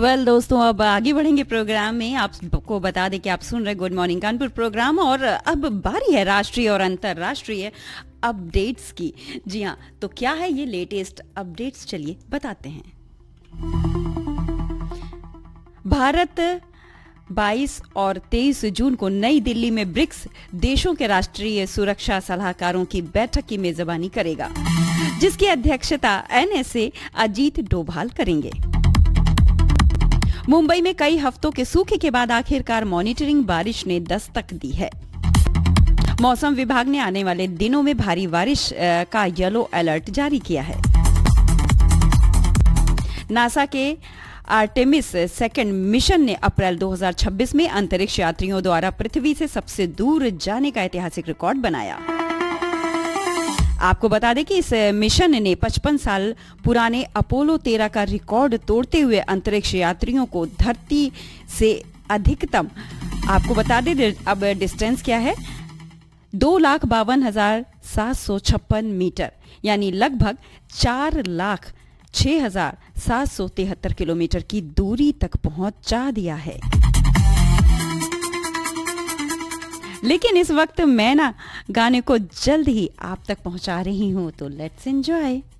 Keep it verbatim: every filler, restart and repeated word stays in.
Well well, दोस्तों, अब आगे बढ़ेंगे प्रोग्राम में। आपको बता दें कि आप सुन रहे गुड मॉर्निंग कानपुर प्रोग्राम और अब बारी है राष्ट्रीय और अंतर्राष्ट्रीय अपडेट्स की। जी हाँ, तो क्या है ये लेटेस्ट अपडेट्स, चलिए बताते हैं। भारत बाईस और तेईस जून को नई दिल्ली में ब्रिक्स देशों के राष्ट्रीय सुरक्षा सलाहकारों की बैठक की मेजबानी करेगा, जिसकी अध्यक्षता एनएसए अजीत डोभाल करेंगे। मुंबई में कई हफ्तों के सूखे के बाद आखिरकार मॉनिटरिंग बारिश ने दस्तक दी है। मौसम विभाग ने आने वाले दिनों में भारी बारिश का येलो अलर्ट जारी किया है। नासा के आर्टेमिस सेकंड मिशन ने अप्रैल दो हज़ार छब्बीस में अंतरिक्ष यात्रियों द्वारा पृथ्वी से सबसे दूर जाने का ऐतिहासिक रिकॉर्ड बनाया। आपको बता दें कि इस मिशन ने पचपन साल पुराने अपोलो तेरह का रिकॉर्ड तोड़ते हुए अंतरिक्ष यात्रियों को धरती से अधिकतम, आपको बता दें अब डिस्टेंस क्या है, दो लाख बावन हजार सात सौ छप्पन मीटर यानी लगभग चार लाख छह हजार सात सौ तिहत्तर किलोमीटर की दूरी तक पहुंचा दिया है। लेकिन इस वक्त मैं ना गाने को जल्द ही आप तक पहुंचा रही हूं, तो लेट्स एंजॉय।